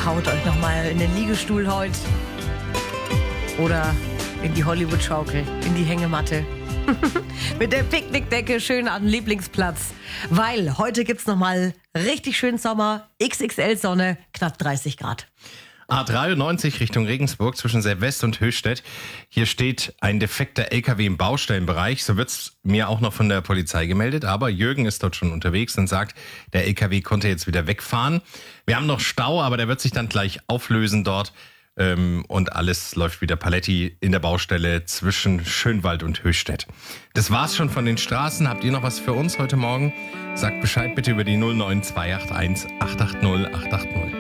haut euch nochmal in den Liegestuhl heute. Oder in die Hollywood-Schaukel, in die Hängematte. Mit der Picknickdecke schön an den Lieblingsplatz. Weil heute gibt's nochmal richtig schön Sommer, XXL-Sonne, knapp 30 Grad. A93 Richtung Regensburg zwischen Selvest und Höchstädt. Hier steht ein defekter LKW im Baustellenbereich. So wird's mir auch noch von der Polizei gemeldet. Aber Jürgen ist dort schon unterwegs und sagt, der LKW konnte jetzt wieder wegfahren. Wir haben noch Stau, aber der wird sich dann gleich auflösen dort. Und alles läuft wieder paletti in der Baustelle zwischen Schönwald und Höchstädt. Das war's schon von den Straßen. Habt ihr noch was für uns heute Morgen? Sagt Bescheid bitte über die 09281 880 880.